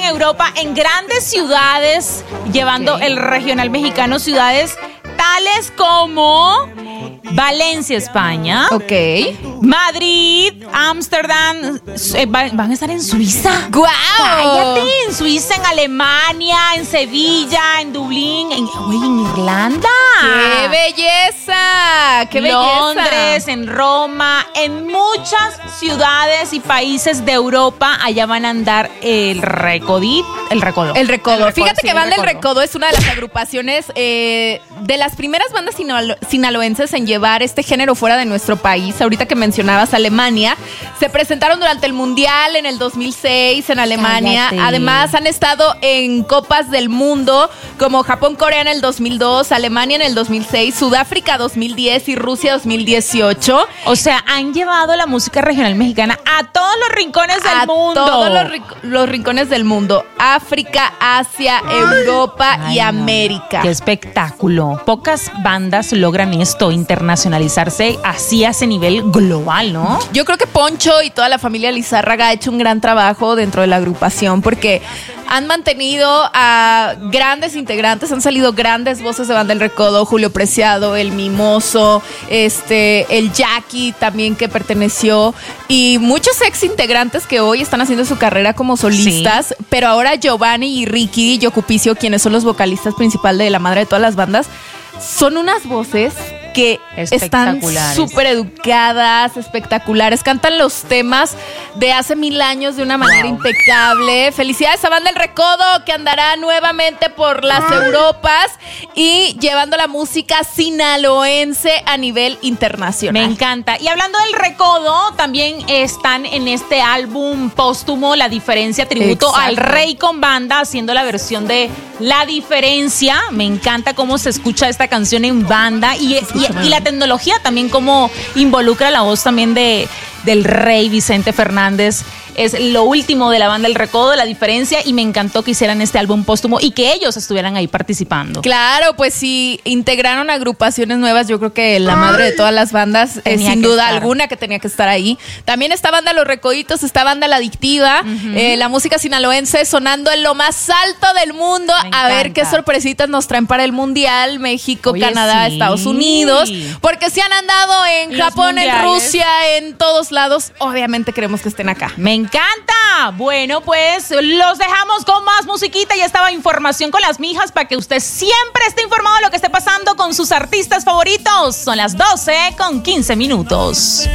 Europa, en grandes ciudades, llevando el regional mexicano, ciudades tales como Valencia, España. Ok. Madrid, Ámsterdam, van a estar en Suiza. ¡Guau! ¡Cállate! En Suiza, en Alemania, en Sevilla, en Dublín, en Irlanda. ¡Qué belleza! ¡Qué belleza! Londres, en Roma, en muchas ciudades y países de Europa, allá van a andar el Recodo. Fíjate que Banda El Recodo es una de las agrupaciones de las primeras bandas sinaloenses en llevar este género fuera de nuestro país. Ahorita que mencionabas Alemania, se presentaron durante el Mundial en el 2006 en Alemania. Cállate. Además han estado en Copas del Mundo como Japón, Corea en el 2002, Alemania en el 2006, Sudáfrica 2010 y Rusia 2018. O sea, han llevado la música regional mexicana a todos los rincones del mundo. A todos los rincones del mundo. África, Asia, Europa y América. ¡Qué espectáculo! Pocas bandas logran esto, internacionalizarse así a ese nivel global, ¿no? Yo creo que Poncho y toda la familia Lizárraga ha hecho un gran trabajo dentro de la agrupación porque han mantenido a grandes integrantes, han salido grandes voces de Banda El Recodo, Julio Preciado, El Mimoso, el Jackie también que perteneció y muchos ex integrantes que hoy están haciendo su carrera como solistas, pero ahora Giovanni y Ricky Yocupicio, quienes son los vocalistas principales de La Madre de todas las bandas, son unas voces que están súper educadas, espectaculares. Cantan los temas de hace 1000 años de una manera impecable. Felicidades a Banda El Recodo, que andará nuevamente por las Europas y llevando la música sinaloense a nivel internacional. Me encanta. Y hablando del Recodo, también están en este álbum póstumo La Diferencia, tributo al Rey con banda, haciendo la versión de La Diferencia. Me encanta cómo se escucha esta canción en banda y la tecnología también, cómo involucra la voz también del Rey Vicente Fernández. Es lo último de la Banda El Recodo, La Diferencia, y me encantó que hicieran este álbum póstumo y que ellos estuvieran ahí participando. Claro, pues si integraron agrupaciones nuevas, yo creo que la madre de todas las bandas, sin duda alguna, que tenía que estar ahí. También esta Banda Los Recoditos, esta Banda La Adictiva, la música sinaloense sonando en lo más alto del mundo. A ver qué sorpresitas nos traen para el Mundial, México, Canadá, Estados Unidos, porque si han andado en Japón, en Rusia, en todos lados, obviamente queremos que estén acá. Me encanta. Bueno, pues los dejamos con más musiquita. Ya estaba información con las mijas para que usted siempre esté informado de lo que esté pasando con sus artistas favoritos. Son las 12:15.